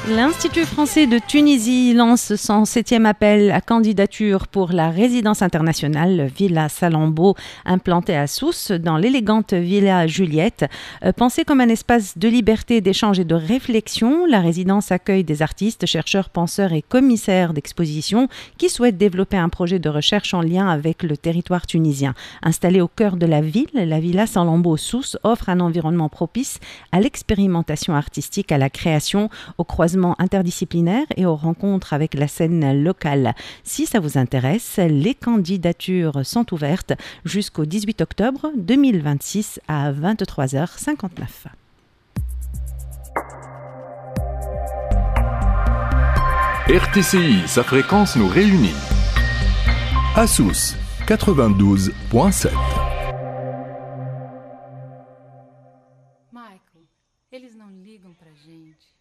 L'Institut français de Tunisie lance son 7e appel à candidature pour la résidence internationale Villa Salammbô, implantée à Sousse, dans l'élégante Villa Juliette. Pensée comme un espace de liberté, d'échange et de réflexion, la résidence accueille des artistes, chercheurs, penseurs et commissaires d'exposition qui souhaitent développer un projet de recherche en lien avec le territoire tunisien. Installée au cœur de la ville, la Villa Salammbô Sousse offre un environnement propice à l'expérimentation artistique, à la création, au croisement interdisciplinaire et aux rencontres avec la scène locale. Si ça vous intéresse, les candidatures sont ouvertes jusqu'au 18 octobre 2026 à 23h59. RTCI, sa fréquence nous réunit. À Sousse, 92.7. Michael, eles não ligam pra gente.